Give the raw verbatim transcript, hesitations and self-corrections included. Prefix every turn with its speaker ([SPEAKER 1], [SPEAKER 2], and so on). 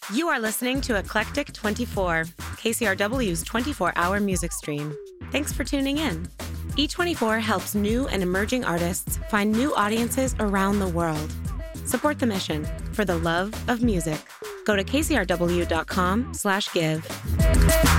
[SPEAKER 1] You are listening to Eclectic twenty-four, K C R W's twenty-four hour music stream. Thanks for tuning in. E twenty-four helps new and emerging artists find new audiences around the world. Support the mission for the love of music. Go to kcrw.com slash give.